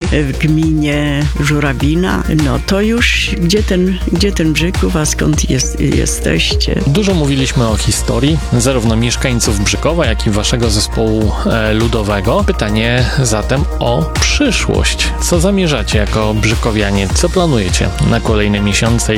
w gminie Żurawina. No to już, gdzie ten Brzyków, a skąd jesteście? Dużo mówiliśmy o historii, zarówno mieszkańców Brzykowa, jak i waszego zespołu ludowego. Pytanie zatem o przyszłość. Co zamierzacie jako brzykowianie? Co planujecie na kolejne miesiące